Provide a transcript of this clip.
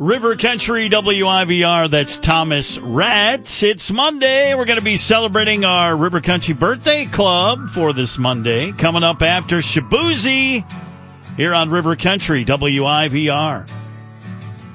River Country WIVR, that's Thomas Ratz. It's Monday. We're going to be celebrating our River Country Birthday Club for this Monday. Coming up after Shabuzi here on River Country WIVR.